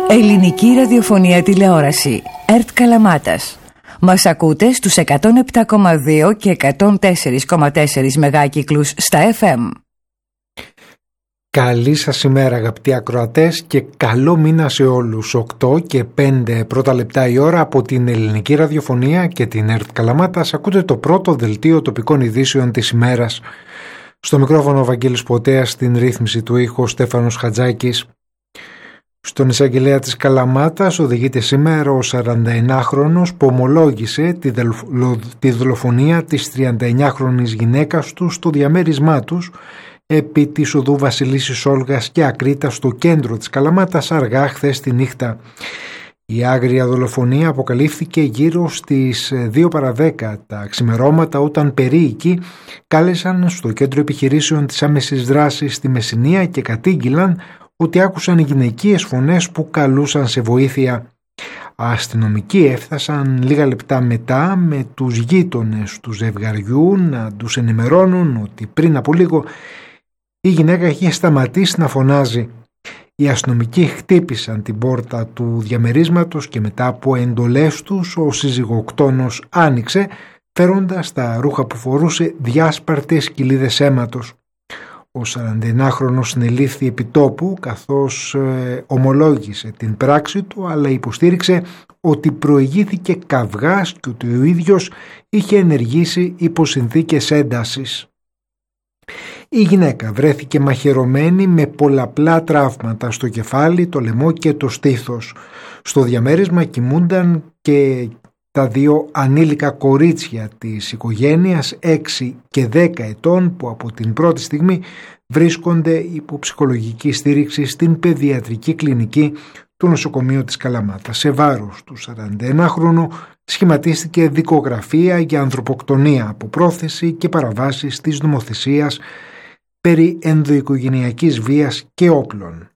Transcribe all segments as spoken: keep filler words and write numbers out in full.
Ελληνική ραδιοφωνία τηλεόραση. ΕΡΤ Καλαμάτας. Μας ακούτε στους εκατόν επτά κόμμα δύο και εκατόν τέσσερα κόμμα τέσσερα μεγάκυκλους στα εφ εμ. Καλή σας ημέρα αγαπητοί ακροατές και καλό μήνα σε όλους. Οκτώ και πέντε πρώτα λεπτά η ώρα από την Ελληνική Ραδιοφωνία και την ΕΡΤ Καλαμάτας ακούτε το πρώτο δελτίο τοπικών ειδήσεων της ημέρας. Στο μικρόφωνο ο Βαγγέλης Ποτέας, στην ρύθμιση του ήχου ο Στέφανος Χατζάκης. Στον εισαγγελέα της Καλαμάτας οδηγείται σήμερα ο σαρανταεννάχρονος που ομολόγησε τη, δελ... τη δολοφονία της τριανταεννιάχρονης γυναίκας του στο διαμέρισμά τους επί της οδού Βασιλίσσης Όλγας και Ακρίτας στο κέντρο της Καλαμάτας αργά χθες τη νύχτα. Η άγρια δολοφονία αποκαλύφθηκε γύρω στις δύο παρά δέκα τα ξημερώματα όταν περίοικοι κάλεσαν στο κέντρο επιχειρήσεων της άμεσης δράσης στη Μεσσηνία και κατήγγυλαν ότι άκουσαν γυναικείες φωνές που καλούσαν σε βοήθεια. Αστυνομικοί έφτασαν λίγα λεπτά μετά με τους γείτονες του ζευγαριού να τους ενημερώνουν ότι πριν από λίγο η γυναίκα είχε σταματήσει να φωνάζει. Οι αστυνομικοί χτύπησαν την πόρτα του διαμερίσματος και μετά από εντολές τους ο συζυγοκτόνος άνοιξε φέροντας τα ρούχα που φορούσε διάσπαρτες κοιλίδες αίματος. Ο σαρανταεννάχρονος συνελήφθη επί τόπου καθώς ε, ομολόγησε την πράξη του αλλά υποστήριξε ότι προηγήθηκε καυγάς και ότι ο ίδιος είχε ενεργήσει υπό συνθήκες έντασης. Η γυναίκα βρέθηκε μαχαιρωμένη με πολλαπλά τραύματα στο κεφάλι, το λαιμό και το στήθος. Στο διαμέρισμα κοιμούνταν και τα δύο ανήλικα κορίτσια της οικογένειας έξι και δέκα ετών που από την πρώτη στιγμή βρίσκονται υπό ψυχολογική στήριξη στην παιδιατρική κλινική του νοσοκομείου της Καλαμάτας. Σε βάρος του σαρανταεννάχρονου σχηματίστηκε δικογραφία για ανθρωποκτονία από πρόθεση και παραβάσεις της νομοθεσίας περί ενδοοικογενειακής βίας και όπλων.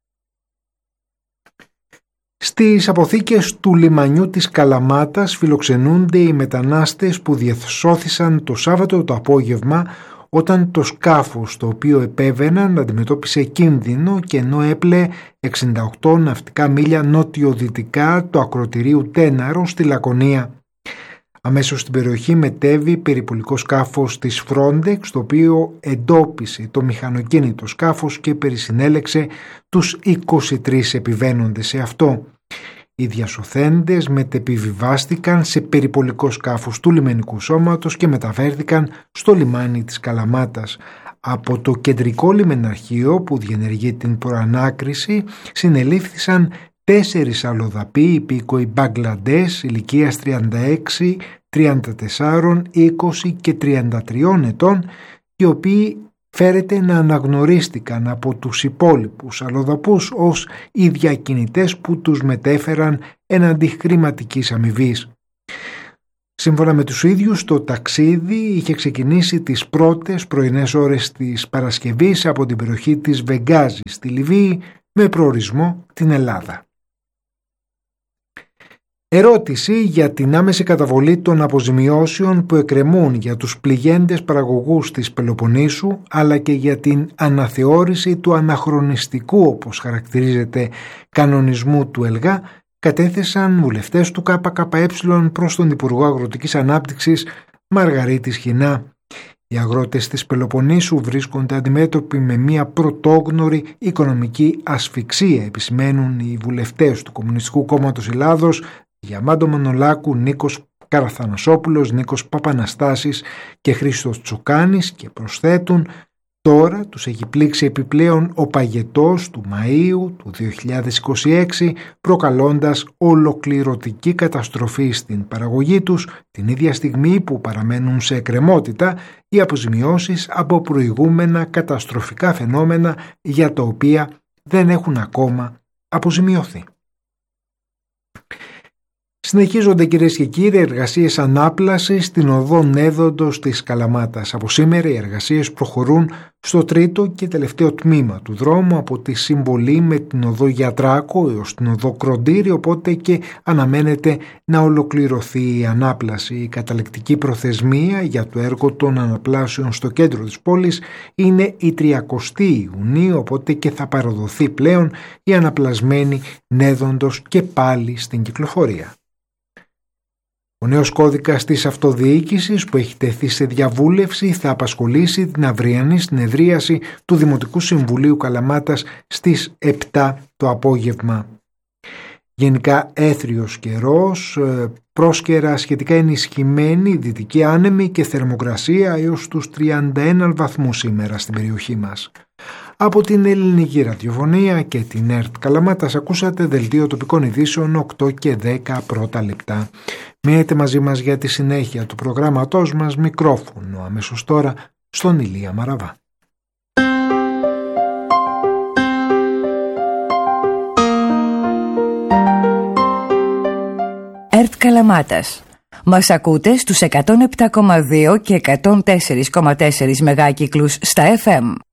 Στις αποθήκες του λιμανιού της Καλαμάτας φιλοξενούνται οι μετανάστες που διασώθησαν το Σάββατο το απόγευμα όταν το σκάφος το οποίο επέβαιναν αντιμετώπισε κίνδυνο και ενώ έπλεε εξήντα οκτώ ναυτικά μίλια νότιο-δυτικά του ακρωτηρίου Τέναρο στη Λακωνία. Αμέσως στην περιοχή μετέβη περιπολικό σκάφος της Frontex, το οποίο εντόπισε το μηχανοκίνητο σκάφος και περισυνέλεξε τους είκοσι τρεις επιβαίνοντες σε αυτό. Οι διασωθέντες μετεπιβιβάστηκαν σε περιπολικό σκάφος του λιμενικού σώματος και μεταφέρθηκαν στο λιμάνι της Καλαμάτας. Από το κεντρικό λιμεναρχείο που διενεργεί την προανάκριση συνελήφθησαν τέσσερις αλλοδαποί υπήκοοι Μπαγκλαντές ηλικίας τριάντα έξι, τριάντα τέσσερα, είκοσι και τριάντα τρία ετών, οι οποίοι φέρεται να αναγνωρίστηκαν από τους υπόλοιπους αλλοδαπούς ως οι διακινητές που τους μετέφεραν έναντι χρηματικής αμοιβής. Σύμφωνα με τους ίδιους, το ταξίδι είχε ξεκινήσει τις πρώτες πρωινές ώρες της Παρασκευής από την περιοχή της Βεγγάζη στη Λιβύη με προορισμό την Ελλάδα. Ερώτηση για την άμεση καταβολή των αποζημιώσεων που εκκρεμούν για τους πληγέντες παραγωγούς της Πελοποννήσου αλλά και για την αναθεώρηση του αναχρονιστικού, όπως χαρακτηρίζεται, κανονισμού του ΕΛΓΑ κατέθεσαν βουλευτές του ΚΚΕ προς τον Υπουργό Αγροτικής Ανάπτυξης Μαργαρίτη Σχοινά. Οι αγρότες της Πελοποννήσου βρίσκονται αντιμέτωποι με μια πρωτόγνωρη οικονομική ασφυξία, επισημαίνουν οι βουλευτές του Κομμουνιστικού Κόμματος Ελλάδος Διαμάντο Μανολάκου, Νίκος Καραθανασόπουλος, Νίκος Παπαναστάσης και Χρήστος Τσοκάνης και προσθέτουν τώρα τους έχει πλήξει επιπλέον ο παγετός του Μαΐου του δύο χιλιάδες είκοσι έξι προκαλώντας ολοκληρωτική καταστροφή στην παραγωγή τους την ίδια στιγμή που παραμένουν σε εκκρεμότητα οι αποζημιώσεις από προηγούμενα καταστροφικά φαινόμενα για τα οποία δεν έχουν ακόμα αποζημιωθεί. Συνεχίζονται, κυρίες και κύριοι, εργασίες ανάπλασης στην οδό Νέδοντος της Καλαμάτας. Από σήμερα οι εργασίες προχωρούν στο τρίτο και τελευταίο τμήμα του δρόμου, από τη συμβολή με την οδό Γιατράκο έως την οδό Κροντήρη, οπότε και αναμένεται να ολοκληρωθεί η ανάπλαση. Η καταληκτική προθεσμία για το έργο των αναπλάσεων στο κέντρο της πόλης είναι η τριακοστή Ιουνίου, οπότε και θα παραδοθεί πλέον η αναπλασμένη Νέδοντος και πάλι στην κυκλοφορία. Ο νέος κώδικας της αυτοδιοίκησης που έχει τεθεί σε διαβούλευση θα απασχολήσει την αυριανή συνεδρίαση του Δημοτικού Συμβουλίου Καλαμάτας στις επτά το απόγευμα. Γενικά έθριος καιρός, πρόσκαιρα σχετικά ενισχυμένη δυτική άνεμη και θερμοκρασία έως τους τριάντα ένα βαθμούς σήμερα στην περιοχή μας. Από την Ελληνική Ραδιοφωνία και την ΕΡΤ Καλαμάτας ακούσατε δελτίο τοπικών ειδήσεων οκτώ και δέκα πρώτα λεπτά. Μείνετε μαζί μας για τη συνέχεια του προγράμματός μας. Μικρόφωνο αμέσως τώρα στον Ηλία Μαραβά. ΕΡΤ Καλαμάτας. Μας ακούτε στους εκατόν επτά κόμμα δύο και εκατόν τέσσερα κόμμα τέσσερα μεγάκυκλους στα εφ εμ.